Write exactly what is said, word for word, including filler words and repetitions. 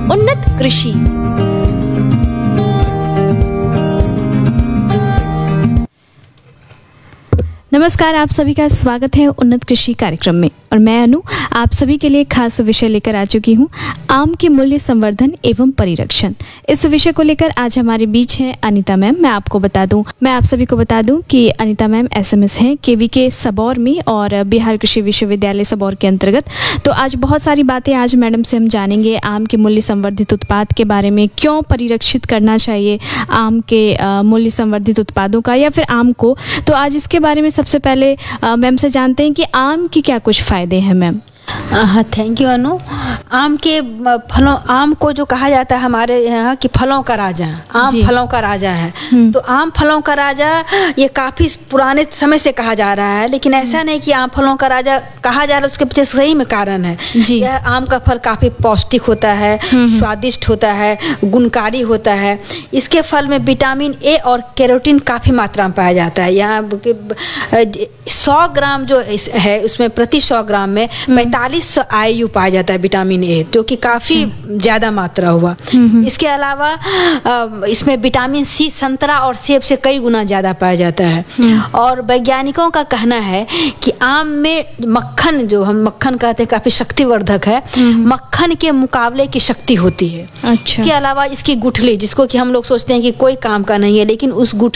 उन्नत कृषि। नमस्कार, आप सभी का स्वागत है उन्नत कृषि कार्यक्रम में और मैं अनु आप सभी के लिए खास विषय लेकर आ चुकी हूँ, आम के मूल्य संवर्धन एवं परिरक्षण। इस विषय को लेकर आज हमारे बीच हैं अनीता मैम। मैं आपको बता दूं मैं आप सभी को बता दूं कि अनीता मैम एसएमएस हैं केवीके सबौर में और बिहार कृषि विश्वविद्यालय सबौर के अंतर्गत। तो आज बहुत सारी बातें आज मैडम से हम जानेंगे आम के मूल्य संवर्धित उत्पाद के बारे में, क्यों परिरक्षित करना चाहिए आम के मूल्य संवर्धित उत्पादों का या फिर आम को। तो आज इसके बारे में सबसे पहले मैम से जानते हैं कि आम की क्या कुछ फायदे हैं मैम। हाँ, थैंक यू अनु। आम के फलों आम को जो कहा जाता है हमारे यहाँ कि फलों का राजा, आम फलों का राजा है। तो आम फलों का राजा ये काफ़ी पुराने समय से कहा जा रहा है, लेकिन ऐसा नहीं कि आम फलों का राजा कहा जा रहा है, उसके पीछे सही में कारण है। यह आम का फल काफ़ी पौष्टिक होता है, स्वादिष्ट होता है, गुणकारी होता है। इसके फल में विटामिन ए और कैरोटीन काफ़ी मात्रा में पाया जाता है। यहाँ सौ ग्राम जो है उसमें प्रति सौ ग्राम में पैंतालीस सौ आई यू पाया जाता है विटामिन ए, जो कि काफ़ी ज़्यादा मात्रा हुआ। इसके अलावा इसमें विटामिन सी संतरा और सेब से कई गुना ज़्यादा पाया जाता है। और वैज्ञानिकों का कहना है कि आम में मक्खन, जो हम मक्खन कहते हैं, काफ़ी शक्तिवर्धक है। मक्खन के मुकाबले की शक्ति होती है। अच्छा। इसके अलावा इसकी गुठली, जिसको कि हम लोग सोचते हैं कि कोई काम का नहीं है, लेकिन उस गुठली